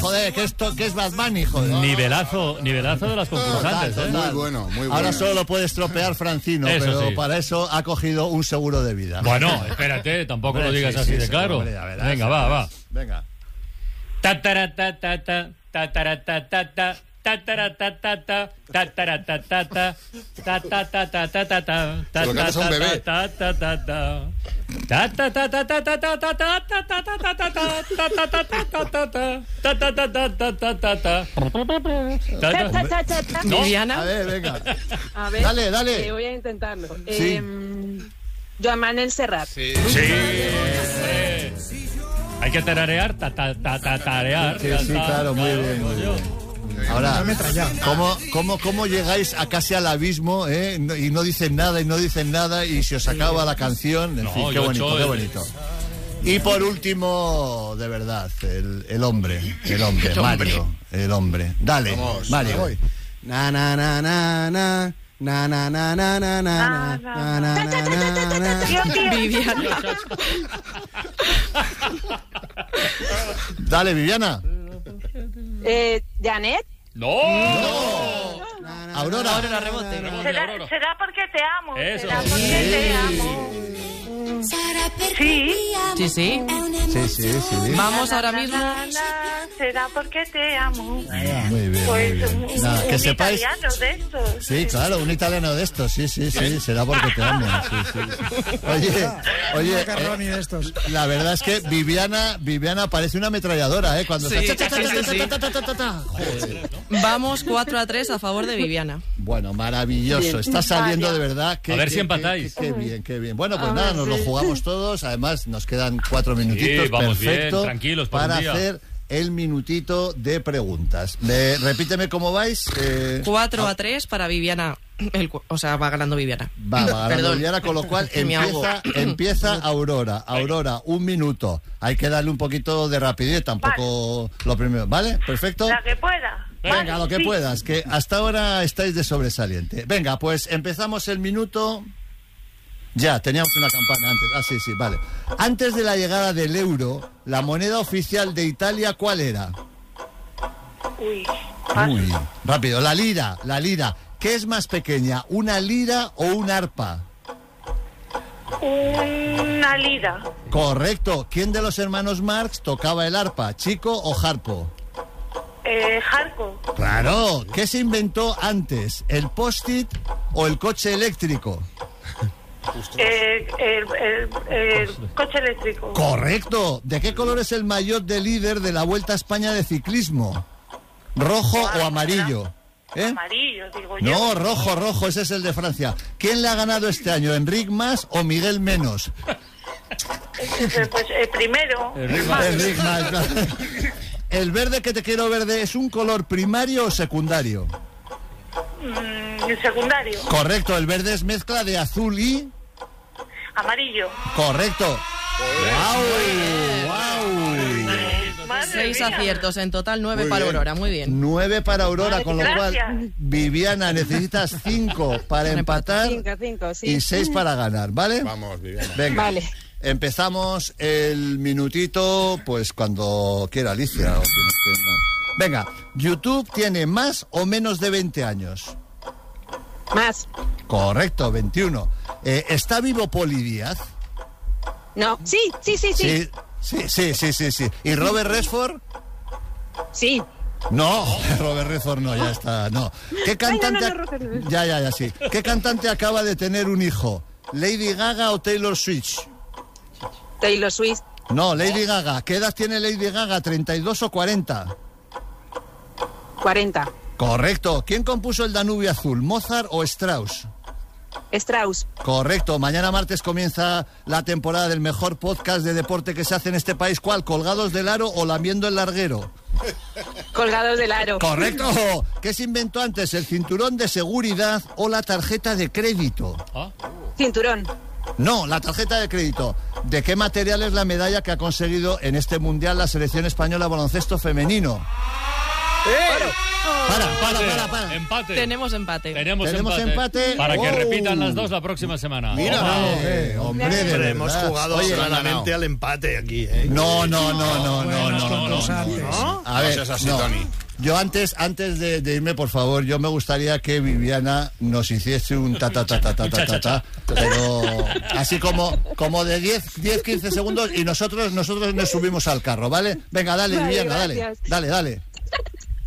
Joder, que es Bad Bunny, joder. Nivelazo de las concursantes. Total. Muy bueno, muy bueno. Ahora solo lo puede estropear Francino, Eso pero sí. para eso ha cogido un seguro de vida. Bueno, espérate, tampoco lo digas así de claro. Hombre, ya verás, Venga, va. Venga. Tataratatata, tataratatata, tataratatata, tataratatata, tatatatatata, Pero cantas a un bebé. tatatatatata, tatatatatata. No. Viviana. A ver, venga. A ver, Dale. voy a intentarlo. Sí. Joan Manuel Serrat. Sí. Hay que tararear, tarear. Sí, claro, muy bien. Ahora, ¿cómo llegáis a casi al abismo, y no dicen nada y se os acaba la canción? En fin, qué bonito. Y por último, de verdad, el hombre, Mario, el hombre. Dale, Vamos, Mario. voy. Na na na na na na na na na na na na na na. Viviana. Dale, Viviana. Janet. ¡No! Aurora. Rebote. Será porque te amo. Eso. Será porque te amo. Sí. Sí. Sí. Vamos ahora mismo. Será porque te amo. Muy bien. Pues muy bien. Nada, que sepáis. italiano de estos. Sí, claro, un italiano de estos, sí, será porque te amo. Sí. Oye, de estos. la verdad es que Viviana parece una ametralladora, cuando Sí, está... sí. Joder. Vamos 4-3 a favor de Viviana. Bueno, maravilloso, está saliendo de verdad. A ver si empatáis. Qué bien. Bueno, pues nada, nos lo jugamos todos, además nos quedan 4 minutitos, Sí, vamos perfecto, bien, tranquilos por para un día. hacer el minutito de preguntas. Repíteme cómo vais. 4-3 para Viviana. Va ganando Viviana. Va ganando Perdón. Viviana, con lo cual Me ahogo. empieza Aurora. Aurora, un minuto. Hay que darle un poquito de rapidez, tampoco lo primero. ¿Vale? Perfecto. La que pueda. Venga, Vale, lo que sí. puedas, que hasta ahora estáis de sobresaliente. Venga, pues empezamos el minuto. Ya, teníamos una campana antes. Sí, vale. Antes de la llegada del euro, la moneda oficial de Italia, ¿cuál era? Uy. Uy, rápido. La lira. ¿Qué es más pequeña, una lira o un arpa? Una lira. Correcto. ¿Quién de los hermanos Marx tocaba el arpa, Chico o Harpo? Jarco. Claro. ¿Qué se inventó antes, el post-it o el coche eléctrico? El coche eléctrico. Correcto. ¿De qué color es el maillot de líder de la Vuelta a España de ciclismo? ¿Rojo o amarillo? Amarillo, digo yo. No, rojo, ese es el de Francia. ¿Quién le ha ganado este año, Enric Mas o Miguel Menos? Pues primero. Enric Mas. Claro. ¿El verde que te quiero verde es un color primario o secundario? Secundario. Correcto, el verde es mezcla de azul y... Amarillo. Correcto. ¡Wow! Madre 6 mía. aciertos, en total 9 Muy para bien. Aurora, muy bien. 9 para Aurora, con lo Gracias. cual, Viviana, necesitas 5 para empatar 5, sí. y 6 para ganar, ¿vale? Vamos, Viviana. Venga. Vale. Empezamos el minutito, pues cuando quiera Alicia. O quien esté, no. Venga, ¿YouTube tiene más o menos de 20 años? Más. Correcto, 21. ¿Está vivo Poli Díaz? No. Sí. Sí. ¿Y Robert Redford? Sí. No, Robert Redford no, ya está, no. ¿Qué cantante? Ay, no, Robert no. Ya, sí. ¿Qué cantante acaba de tener un hijo? ¿Lady Gaga o Taylor Swift? Taylor Swift. No, Lady Gaga. ¿Qué edad tiene Lady Gaga? ¿32 o 40? 40. Correcto. ¿Quién compuso el Danubio Azul? ¿Mozart o Strauss? Strauss. Correcto. Mañana martes comienza la temporada del mejor podcast de deporte que se hace en este país. ¿Cuál? ¿Colgados del aro o lamiendo el larguero? Colgados del aro. Correcto. ¿Qué se inventó antes? ¿El cinturón de seguridad o la tarjeta de crédito? Cinturón. No, la tarjeta de crédito. ¿De qué material es la medalla que ha conseguido en este mundial la selección española de baloncesto femenino? Para. Empate. Tenemos empate. Tenemos empate. Para que repitan las dos la próxima semana. Mira, hombre, de Pero verdad. hemos jugado Oye, claramente al empate aquí, ¿eh? No. concursantes. A ver, No seas así, no. Tony. Yo antes de irme, por favor, yo me gustaría que Viviana nos hiciese un ta, pero así como de 10, 15 segundos y nosotros nos subimos al carro, ¿vale? Venga, dale, Vale, Viviana, gracias. dale.